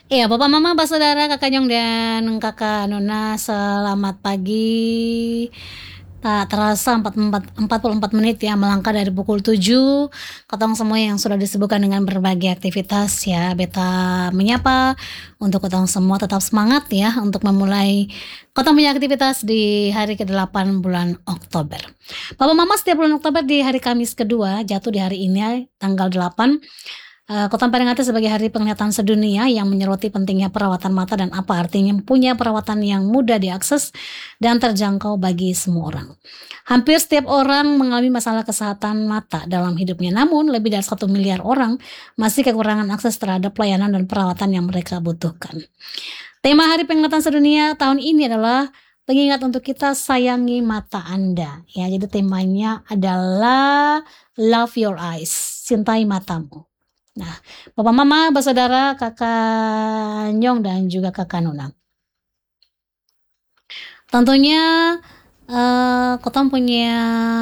Iya, Bapak, Mama, Saudara, Kakak Nyong dan Kakak Nona, selamat pagi. Tak terasa 44 menit ya melangkah dari pukul 7. Katong semua yang sudah disibukkan dengan berbagai aktivitas ya. Beta menyapa untuk katong semua tetap semangat ya untuk memulai katong punya aktivitas di hari ke-8 bulan Oktober. Bapak Mama, setiap bulan Oktober di hari Kamis kedua jatuh di hari ini tanggal 8. Kota peringati sebagai Hari Penglihatan Sedunia yang menyoroti pentingnya perawatan mata dan apa artinya punya perawatan yang mudah diakses dan terjangkau bagi semua orang. Hampir setiap orang mengalami masalah kesehatan mata dalam hidupnya, namun lebih dari 1 miliar orang masih kekurangan akses terhadap pelayanan dan perawatan yang mereka butuhkan. Tema Hari Penglihatan Sedunia tahun ini adalah pengingat untuk kita sayangi mata Anda. Ya, jadi temanya adalah Love Your Eyes, cintai matamu. Nah, Bapak, Mama, Saudara, Kakak Nyong dan juga Kakak Nona. Tentunya Kotong punya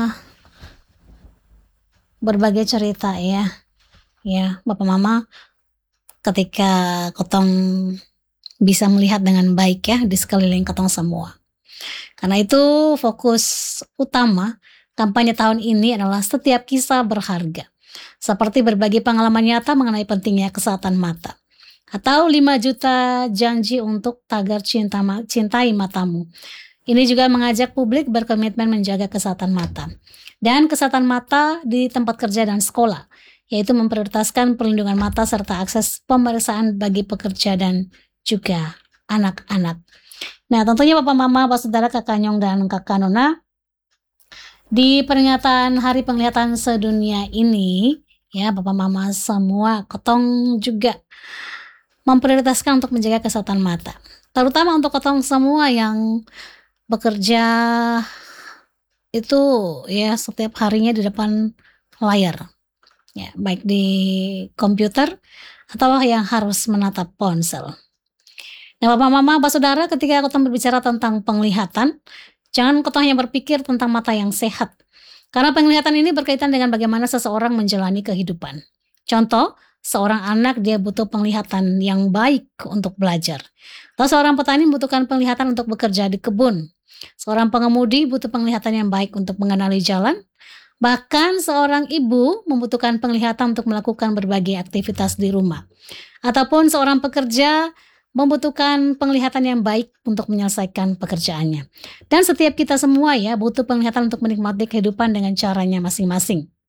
berbagai cerita ya. Ya, Bapak Mama, ketika Kotong bisa melihat dengan baik ya di sekeliling Kotong semua. Karena itu fokus utama kampanye tahun ini adalah setiap kisah berharga. Seperti berbagi pengalaman nyata mengenai pentingnya kesehatan mata. Atau 5 juta janji untuk tagar cintai matamu. Ini juga mengajak publik berkomitmen menjaga kesehatan mata. Dan kesehatan mata di tempat kerja dan sekolah, yaitu memprioritaskan perlindungan mata serta akses pemeriksaan bagi pekerja dan juga anak-anak. Nah, tentunya Bapak, Mama, Saudara, Kakak Nyong dan Kakak Nona, di peringatan Hari Penglihatan Sedunia ini, ya Bapak Mama semua, Kotong juga memprioritaskan untuk menjaga kesehatan mata. Terutama untuk Kotong semua yang bekerja itu ya setiap harinya di depan layar. Ya, baik di komputer atau yang harus menatap ponsel. Nah, Bapak, Mama, Saudara, ketika Kotong berbicara tentang penglihatan, jangan Kotong hanya berpikir tentang mata yang sehat. Karena penglihatan ini berkaitan dengan bagaimana seseorang menjalani kehidupan. Contoh, seorang anak dia butuh penglihatan yang baik untuk belajar. Atau seorang petani membutuhkan penglihatan untuk bekerja di kebun. Seorang pengemudi butuh penglihatan yang baik untuk mengenali jalan. Bahkan seorang ibu membutuhkan penglihatan untuk melakukan berbagai aktivitas di rumah. Ataupun seorang pekerja membutuhkan penglihatan yang baik untuk menyelesaikan pekerjaannya. Dan setiap kita semua ya butuh penglihatan untuk menikmati kehidupan dengan caranya masing-masing.